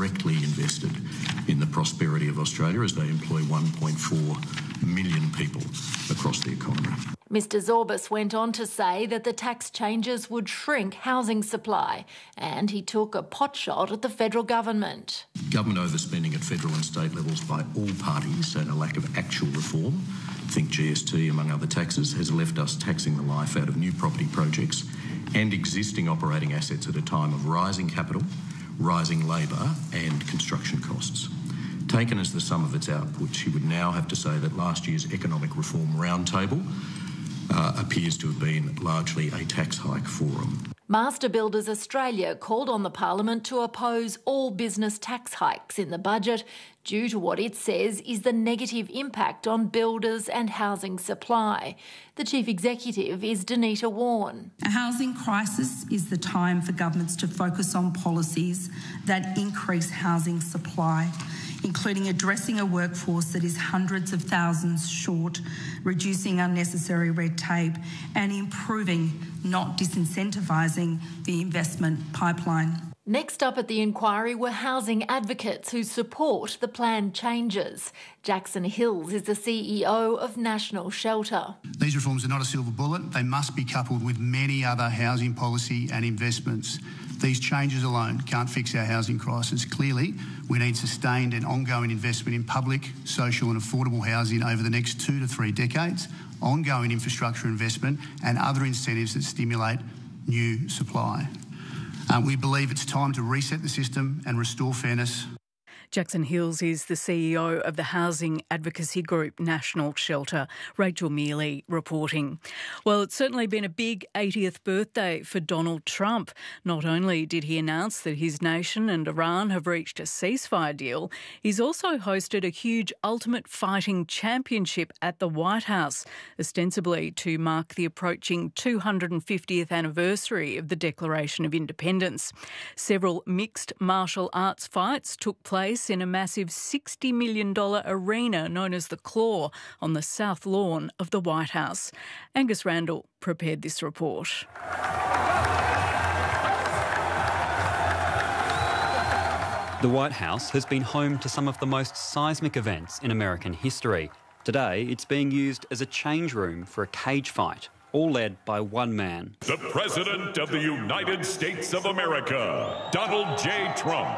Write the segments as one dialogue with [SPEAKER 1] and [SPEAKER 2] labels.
[SPEAKER 1] directly invested in the prosperity of Australia as they employ 1.4 million people across the economy.
[SPEAKER 2] Mr Zorbas went on to say that the tax changes would shrink housing supply, and he took a potshot at the federal government.
[SPEAKER 1] Government overspending at federal and state levels by all parties and a lack of actual reform, think GST among other taxes, has left us taxing the life out of new property projects and existing operating assets at a time of rising capital, rising labour and construction costs. Taken as the sum of its outputs, you would now have to say that last year's Economic Reform Roundtable appears to have been largely a tax hike forum.
[SPEAKER 2] Master Builders Australia called on the Parliament to oppose all business tax hikes in the budget due to what it says is the negative impact on builders and housing supply. The Chief Executive is Danita Warren.
[SPEAKER 3] A housing crisis is the time for governments to focus on policies that increase housing supply, including addressing a workforce that is hundreds of thousands short, reducing unnecessary red tape and improving, not disincentivising, the investment pipeline.
[SPEAKER 2] Next up at the inquiry were housing advocates who support the planned changes. Jackson Hills is the CEO of National Shelter.
[SPEAKER 4] These reforms are not a silver bullet. They must be coupled with many other housing policy and investments. These changes alone can't fix our housing crisis. Clearly, we need sustained and ongoing investment in public, social and affordable housing over the next 2 to 3 decades, ongoing infrastructure investment and other incentives that stimulate new supply. We believe it's time to reset the system and restore fairness.
[SPEAKER 5] Jackson Hills is the CEO of the housing advocacy group National Shelter. Rachel Mealy reporting. Well, it's certainly been a big 80th birthday for Donald Trump. Not only did he announce that his nation and Iran have reached a ceasefire deal, he's also hosted a huge Ultimate Fighting Championship at the White House, ostensibly to mark the approaching 250th anniversary of the Declaration of Independence. Several mixed martial arts fights took place in a massive $60 million arena known as the Claw on the south lawn of the White House. Angus Randall prepared this report.
[SPEAKER 6] The White House has been home to some of the most seismic events in American history. Today, it's being used as a change room for a cage fight, all led by one man.
[SPEAKER 7] The President of the United States of America, Donald J. Trump.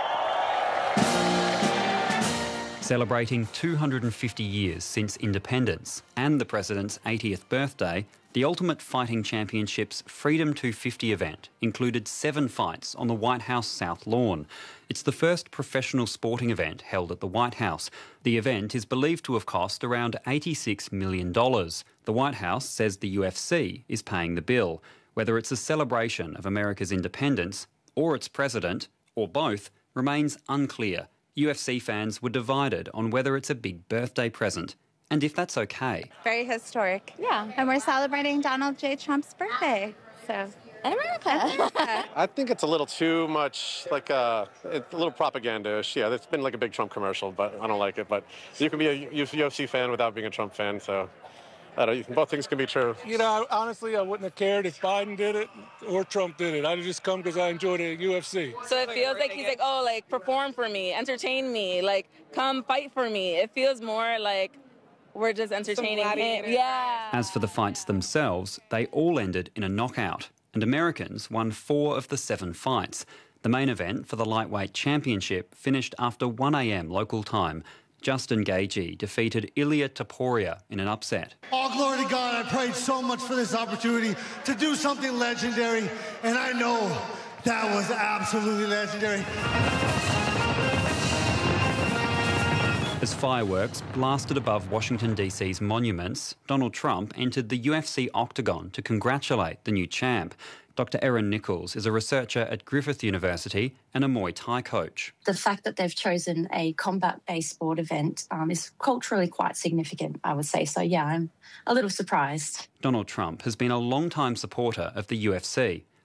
[SPEAKER 6] Celebrating 250 years since independence and the President's 80th birthday, the Ultimate Fighting Championship's Freedom 250 event included 7 fights on the White House South Lawn. It's the first professional sporting event held at the White House. The event is believed to have cost around $86 million. The White House says the UFC is paying the bill. Whether it's a celebration of America's independence or its president, or both, remains unclear. UFC fans were divided on whether it's a big birthday present and if that's okay.
[SPEAKER 8] Very historic. Yeah, and we're celebrating Donald J. Trump's birthday, so... America.
[SPEAKER 9] I think it's a little too much, it's a little propaganda-ish. Yeah, it's been like a big Trump commercial, but I don't like it. But you can be a UFC fan without being a Trump fan, so... I don't know, both things can be true.
[SPEAKER 10] You know, honestly, I wouldn't have cared if Biden did it or Trump did it. I'd have just come because I enjoy the UFC.
[SPEAKER 11] So it feels like he's like, oh, like, perform for me, entertain me, like, come fight for me. It feels more like we're just entertaining him. Yeah.
[SPEAKER 6] As for the fights themselves, they all ended in a knockout, and Americans won 4 of the 7 fights. The main event for the lightweight championship finished after 1 a.m. local time. Justin Gaethje defeated Ilia Topuria in an upset.
[SPEAKER 12] All glory to God, I prayed so much for this opportunity to do something legendary, and I know that was absolutely legendary.
[SPEAKER 6] As fireworks blasted above Washington DC's monuments, Donald Trump entered the UFC octagon to congratulate the new champ. Dr. Erin Nichols is a researcher at Griffith University and a Muay Thai coach.
[SPEAKER 13] The fact that they've chosen a combat-based sport event is culturally quite significant, I would say. So, yeah, I'm a little surprised.
[SPEAKER 6] Donald Trump has been a long-time supporter of the UFC.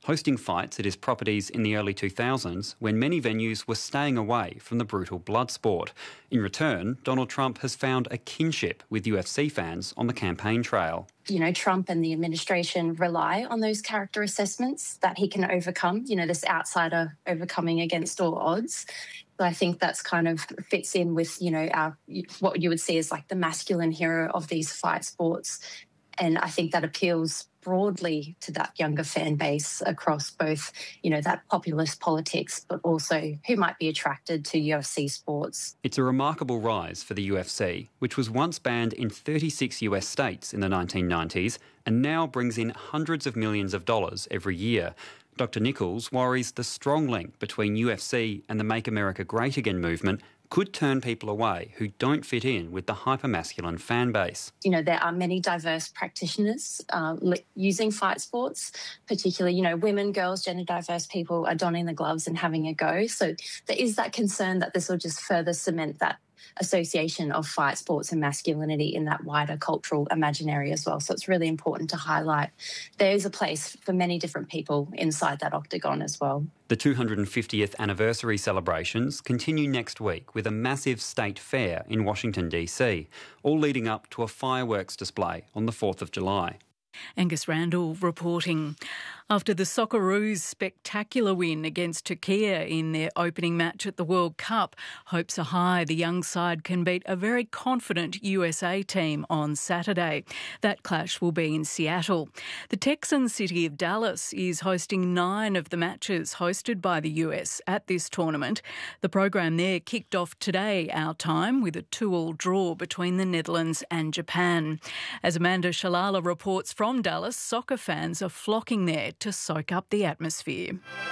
[SPEAKER 6] hosting fights at his properties in the early 2000s when many venues were staying away from the brutal blood sport. In return, Donald Trump has found a kinship with UFC fans on the campaign trail.
[SPEAKER 13] You know, Trump and the administration rely on those character assessments that he can overcome, you know, this outsider overcoming against all odds. So I think that's kind of fits in with, you know, what you would see as like the masculine hero of these fight sports. And I think that appeals broadly to that younger fan base across both, you know, that populist politics, but also who might be attracted to UFC sports.
[SPEAKER 6] It's a remarkable rise for the UFC, which was once banned in 36 US states in the 1990s and now brings in hundreds of millions of dollars every year. Dr. Nichols worries the strong link between UFC and the Make America Great Again movement could turn people away who don't fit in with the hypermasculine fan base.
[SPEAKER 13] You know, there are many diverse practitioners using fight sports, particularly, you know, women, girls, gender diverse people are donning the gloves and having a go. So there is that concern that this will just further cement that association of fight sports and masculinity in that wider cultural imaginary as well. So it's really important to highlight there is a place for many different people inside that octagon as well.
[SPEAKER 6] The 250th anniversary celebrations continue next week with a massive state fair in Washington, D.C., all leading up to a fireworks display on the 4th of July.
[SPEAKER 5] Angus Randall reporting. After the Socceroos' spectacular win against Turkey in their opening match at the World Cup, hopes are high the young side can beat a very confident USA team on Saturday. That clash will be in Seattle. The Texan city of Dallas is hosting 9 of the matches hosted by the US at this tournament. The program there kicked off today, our time, with a 2-2 draw between the Netherlands and Japan. As Amanda Shalala reports from Dallas, soccer fans are flocking there to soak up the atmosphere.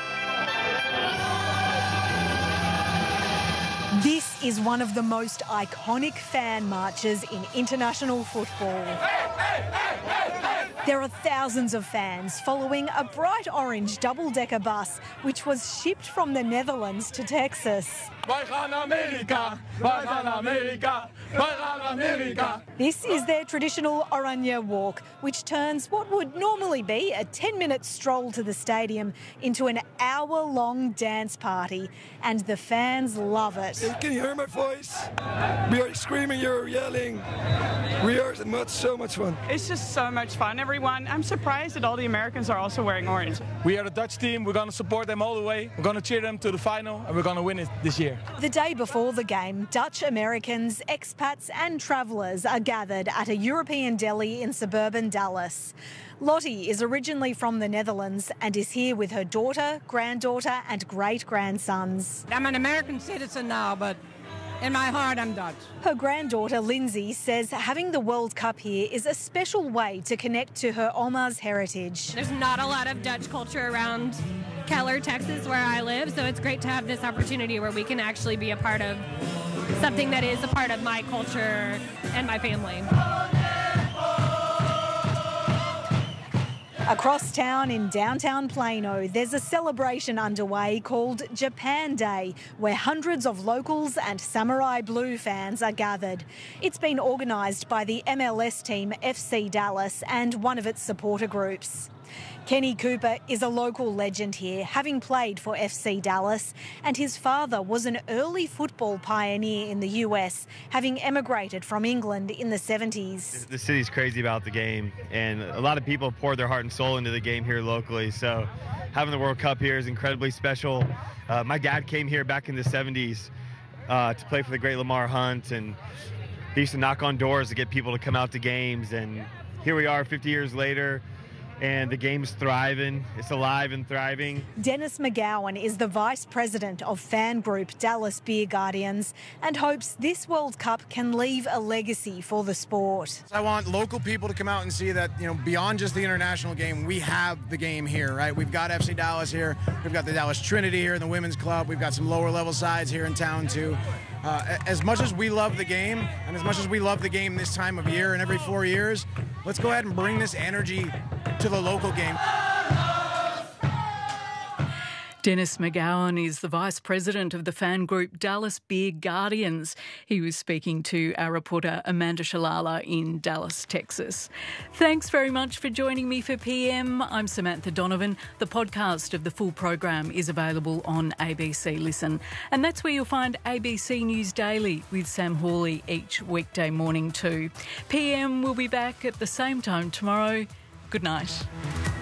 [SPEAKER 14] This is one of the most iconic fan marches in international football. There are thousands of fans following a bright orange double-decker bus which was shipped from the Netherlands to Texas. This is their traditional Oranje walk, which turns what would normally be a 10-minute stroll to the stadium into an hour-long dance party, and the fans love it.
[SPEAKER 15] Can you hear my voice? We are screaming, you're yelling. We are so much fun.
[SPEAKER 16] It's just so much fun. Everyone, I'm surprised that all the Americans are also wearing orange.
[SPEAKER 10] We are the Dutch team. We're going to support them all the way. We're going to cheer them to the final, and we're going to win it this year.
[SPEAKER 14] The day before the game, Dutch Americans, expats and travellers are gathered at a European deli in suburban Dallas. Lottie is originally from the Netherlands and is here with her daughter, granddaughter and great-grandsons.
[SPEAKER 17] I'm an American citizen now, but in my heart, I'm Dutch.
[SPEAKER 14] Her granddaughter, Lindsay, says having the World Cup here is a special way to connect to her Oma's heritage.
[SPEAKER 18] There's not a lot of Dutch culture around Keller, Texas, where I live, so it's great to have this opportunity where we can actually be a part of something that is a part of my culture and my family.
[SPEAKER 14] Across town in downtown Plano, there's a celebration underway called Japan Day, where hundreds of locals and Samurai Blue fans are gathered. It's been organised by the MLS team FC Dallas and one of its supporter groups. Kenny Cooper is a local legend here, having played for FC Dallas, and his father was an early football pioneer in the US, having emigrated from England in the 70s.
[SPEAKER 19] The city's crazy about the game, and a lot of people poured their heart and soul into the game here locally, so having the World Cup here is incredibly special. My dad came here back in the 70s to play for the great Lamar Hunt, and he used to knock on doors to get people to come out to games, and here we are 50 years later. And the game's thriving. It's alive and thriving.
[SPEAKER 14] Dennis McGowan is the Vice President of fan group Dallas Beer Guardians and hopes this World Cup can leave a legacy for the sport.
[SPEAKER 20] I want local people to come out and see that, you know, beyond just the international game, we have the game here, right? We've got FC Dallas here. We've got the Dallas Trinity here in the women's club. We've got some lower level sides here in town too. As much as we love the game, and as much as we love the game this time of year and every 4 years, let's go ahead and bring this energy to the local game.
[SPEAKER 5] Dennis McGowan is the Vice President of the fan group Dallas Beer Guardians. He was speaking to our reporter Amanda Shalala in Dallas, Texas. Thanks very much for joining me for PM. I'm Samantha Donovan. The podcast of the full program is available on ABC Listen. And that's where you'll find ABC News Daily with Sam Hawley each weekday morning too. PM will be back at the same time tomorrow. Good night.